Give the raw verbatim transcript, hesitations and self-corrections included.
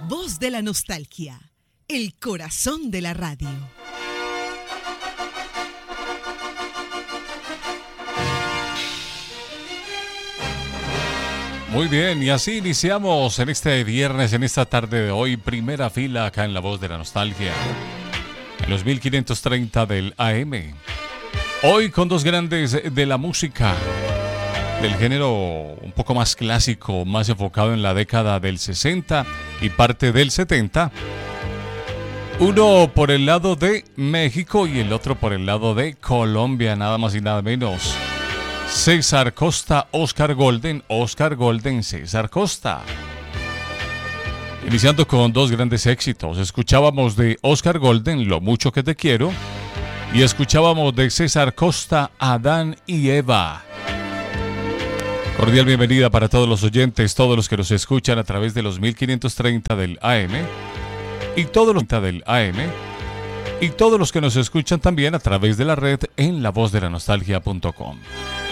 voz de la nostalgia, el corazón de la radio. Muy bien, y así iniciamos en este viernes, en esta tarde de hoy, primera fila acá en La Voz de la Nostalgia, en los mil quinientos treinta del A M. Hoy con dos grandes de la música, del género un poco más clásico, más enfocado en la década del sesenta y parte del setenta. Uno por el lado de México y el otro por el lado de Colombia, nada más y nada menos. César Costa, Oscar Golden, Oscar Golden, César Costa. Iniciando con dos grandes éxitos. Escuchábamos de Oscar Golden, Lo mucho que te quiero. Y escuchábamos de César Costa, Adán y Eva. Cordial bienvenida para todos los oyentes, todos los que nos escuchan a través de los mil quinientos treinta del A M. Y todos los del A M. Y todos los que nos escuchan también a través de la red en la voz de la nostalgia punto com.